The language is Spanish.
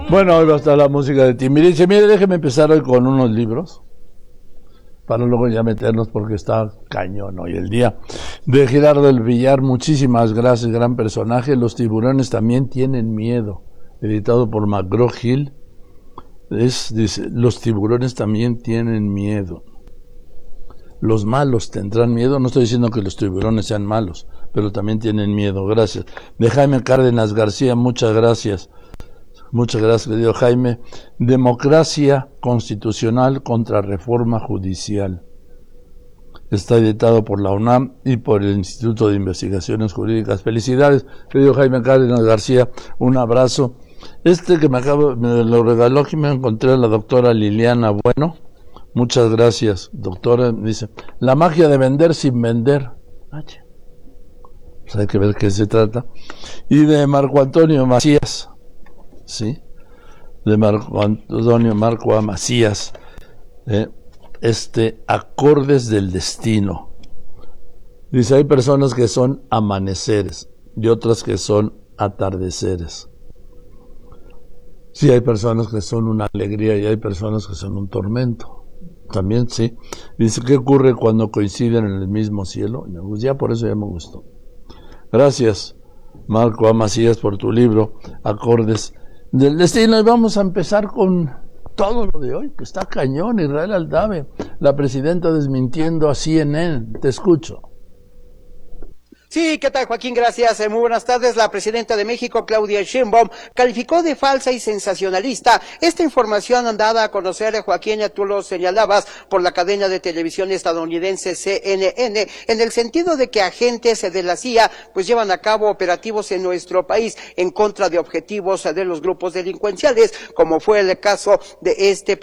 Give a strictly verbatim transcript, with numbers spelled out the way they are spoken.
Bueno, hoy va a estar la música de Timbiriche. Mire, déjeme empezar hoy con unos libros, para luego ya meternos porque está cañón hoy el día. De Gerardo del Villar, muchísimas gracias, gran personaje. Los tiburones también tienen miedo, editado por McGraw-Hill. Es, dice, los tiburones también tienen miedo. Los malos tendrán miedo. No estoy diciendo que los tiburones sean malos, pero también tienen miedo. Gracias. De Jaime Cárdenas García, muchas gracias. Muchas gracias, querido Jaime. Democracia constitucional contra reforma judicial. Está editado por la UNAM y por el Instituto de Investigaciones Jurídicas. Felicidades, querido Jaime Cárdenas García. Un abrazo. Este que me acabo, me lo regaló aquí, me encontré a la doctora Liliana Bueno. Muchas gracias, doctora. Dice, la magia de vender sin vender. Pues hay que ver qué se trata. Y de Marco Antonio Macías. ¿Sí? De Marco Antonio Marco A. Macías, eh, este, Acordes del Destino. Dice, hay personas que son amaneceres y otras que son atardeceres. Sí, hay personas que son una alegría y hay personas que son un tormento. También, sí. Dice, ¿qué ocurre cuando coinciden en el mismo cielo? Pues ya por eso ya me gustó. Gracias, Marco A. Macías, por tu libro, Acordes del Destino. Y vamos a empezar con todo lo de hoy, que está cañón. Israel Aldave, la presidenta desmintiendo a C N N. Te escucho. Sí, ¿qué tal, Joaquín? Gracias. Eh, muy buenas tardes. La presidenta de México, Claudia Sheinbaum, calificó de falsa y sensacionalista esta información dada a conocer, Joaquín, tú lo señalabas, por la cadena de televisión estadounidense C N N, en el sentido de que agentes de la C I A pues llevan a cabo operativos en nuestro país en contra de objetivos de los grupos delincuenciales, como fue el caso de este